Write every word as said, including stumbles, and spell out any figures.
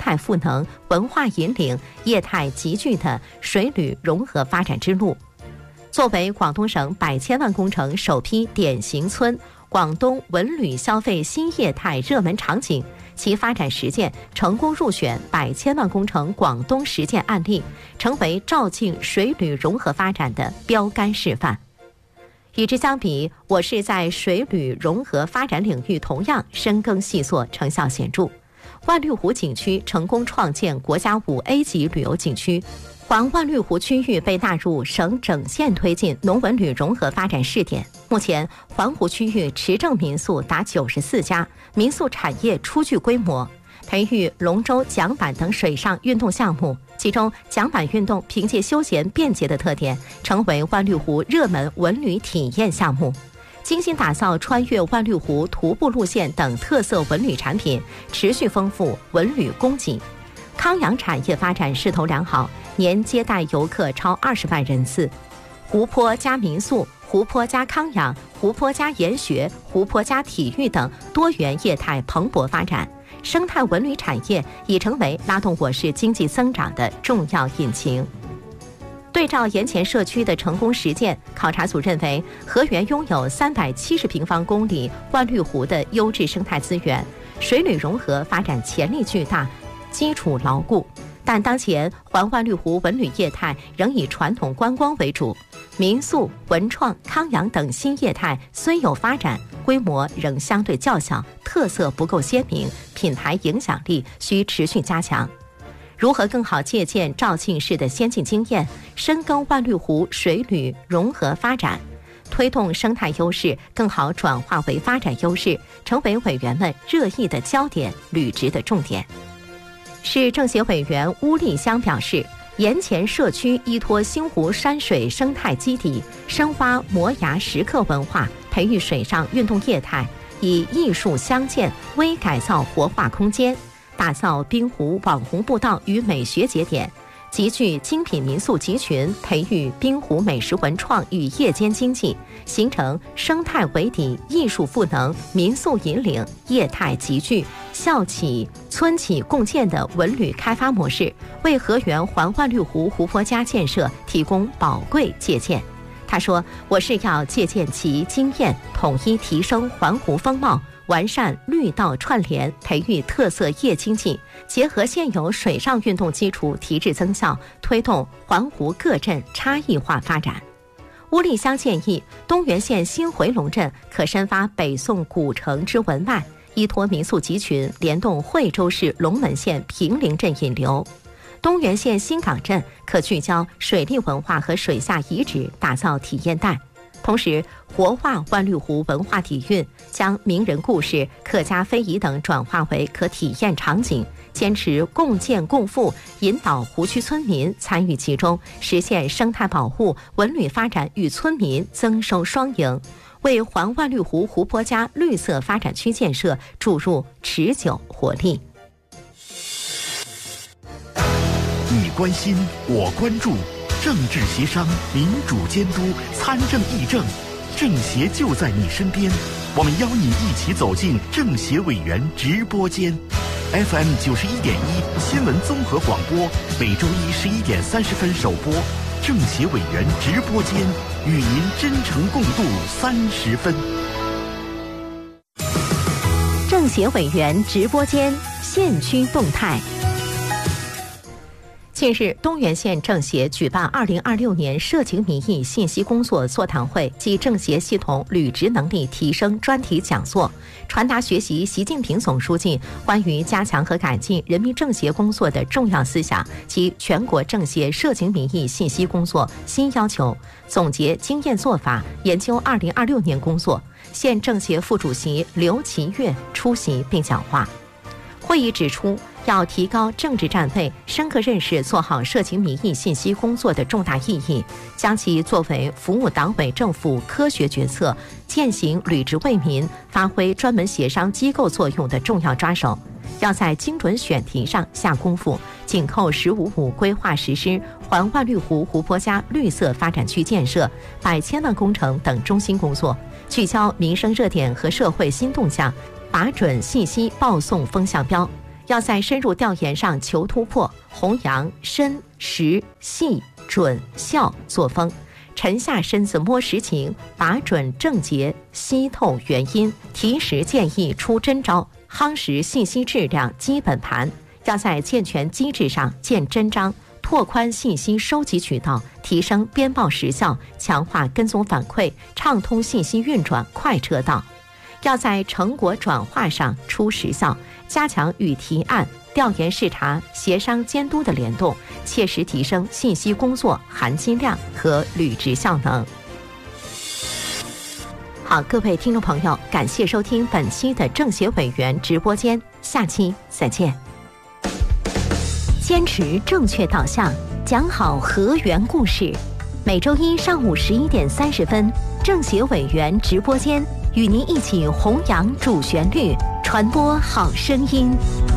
态赋能、文化引领、业态集聚的水旅融合发展之路。作为广东省百千万工程首批典型村，广东文旅消费新业态热门场景，其发展实践成功入选百千万工程广东实践案例，成为肇庆水旅融合发展的标杆示范。与之相比，我市在水旅融合发展领域同样深耕细作，成效显著。万绿湖景区成功创建国家五 A 级旅游景区，环万绿湖区域被纳入省整县推进农文旅融合发展试点。目前，环湖区域持证民宿达九十四家，民宿产业初具规模。培育龙舟、桨板等水上运动项目，其中桨板运动凭借休闲便捷的特点，成为万绿湖热门文旅体验项目。精心打造穿越万绿湖徒步路线等特色文旅产品，持续丰富文旅供给。康养产业发展势头良好，年接待游客超二十万人次。湖泊加民宿、湖泊加康养、湖泊加研学、湖泊加体育等多元业态蓬勃发展，生态文旅产业已成为拉动我市经济增长的重要引擎。对照盐前社区的成功实践，考察组认为，河源拥有三百七十平方公里万绿湖的优质生态资源，水旅融合发展潜力巨大，基础牢固。但当前环万绿湖文旅业态仍以传统观光为主，民宿、文创、康养等新业态虽有发展，规模仍相对较小，特色不够鲜明，品牌影响力需持续加强。如何更好借鉴肇庆市的先进经验，深耕万绿湖水旅融合发展，推动生态优势更好转化为发展优势，成为委员们热议的焦点、履职的重点。市政协委员邬立湘表示，盐前社区依托星湖山水生态基底，深挖摩崖石刻文化，培育水上运动业态，以艺术相建，微改造活化空间，打造滨湖网红步道与美学节点，集聚精品民宿集群，培育滨湖美食文创与夜间经济，形成生态为底、艺术赋能、民宿引领、业态集聚、校企、村企共建的文旅开发模式，为河源环万绿湖湖泊加建设提供宝贵借鉴。他说，我市要借鉴其经验，统一提升环湖风貌，完善绿道串联，培育特色夜经济，结合现有水上运动基础提质增效，推动环湖各镇差异化发展。邬立湘建议，东源县新回龙镇可深发北宋古城之文脉，依托民宿集群，联动惠州市龙门县平陵镇引流。东源县新港镇可聚焦水利文化和水下遗址，打造体验带，同时活化万绿湖文化底蕴，将名人故事、客家非遗等转化为可体验场景，坚持共建共富，引导湖区村民参与其中，实现生态保护、文旅发展与村民增收双赢，为环万绿湖湖泊加绿色发展区建设注入持久活力。 你关心，我关注，政治协商、民主监督、参政议政，政协就在你身边。我们邀你一起走进政协委员直播间 ，F M 九十一点一新闻综合广播，每周一十一点三十分首播。政协委员直播间，与您真诚共度三十分。 政协委员直播间县区动态。近日，东源县政协举办二零二六年社情民意信息工作座谈会暨政协系统履职能力提升专题讲座，传达学习习近平总书记关于加强和改进人民政协工作的重要思想及全国政协社情民意信息工作新要求，总结经验做法，研究二零二六年工作。县政协副主席刘其月出席并讲话。会议指出，要提高政治站位，深刻认识做好社情民意信息工作的重大意义，将其作为服务党委政府科学决策、践行履职为民、发挥专门协商机构作用的重要抓手。要在精准选题上下功夫，紧扣“十五五”规划实施、环万绿湖湖泊加绿色发展区建设、百千万工程等中心工作，聚焦民生热点和社会新动向，把准信息报送风向标， 要在深入调研上求突破，弘扬深实细准效作风，沉下身子摸实情，把准症结，析透原因，提实建议出真招，夯实信息质量基本盘。要在健全机制上建真章，拓宽信息收集渠道，提升编报时效，强化跟踪反馈，畅通信息运转快车道。要在成果转化上出实效，加强与提案、调研视察、协商监督的联动，切实提升信息工作含金量和履职效能。好，各位听众朋友，感谢收听本期的政协委员直播间，下期再见。坚持正确导向，讲好河源故事。每周一上午十一点三十分，政协委员直播间与您一起弘扬主旋律，传播好声音。